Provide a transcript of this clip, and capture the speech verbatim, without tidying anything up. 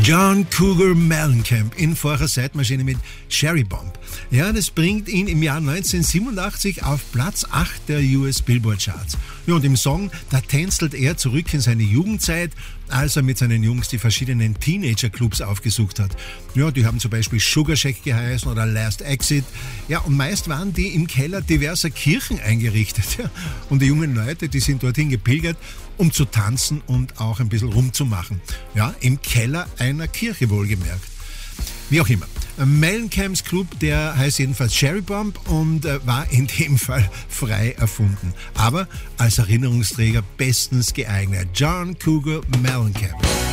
John Cougar Mellencamp in vorher Zeitmaschine mit Cherry Bomb. Ja, das bringt ihn im Jahr neunzehnhundertsiebenundachtzig auf Platz acht der U S Billboard Charts. Ja, und im Song, da tänzelt er zurück in seine Jugendzeit, als er mit seinen Jungs die verschiedenen Teenager-Clubs aufgesucht hat. Ja, die haben zum Beispiel Sugar Shack geheißen oder Last Exit. Ja, und meist waren die im Keller diverser Kirchen eingerichtet. Ja. Und die jungen Leute, die sind dorthin gepilgert, um zu tanzen und auch ein bisschen rumzumachen. Ja, im Keller einer Kirche wohlgemerkt. Wie auch immer. Mellencamps Club, der heißt jedenfalls Cherry Bomb und äh, war in dem Fall frei erfunden. Aber als Erinnerungsträger bestens geeignet. John Cougar Mellencamp.